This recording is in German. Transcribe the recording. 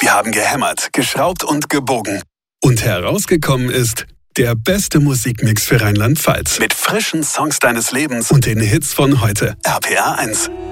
Die haben gehämmert, geschraubt und gebogen. Und herausgekommen ist der beste Musikmix für Rheinland-Pfalz. Mit frischen Songs deines Lebens und den Hits von heute. RPR 1.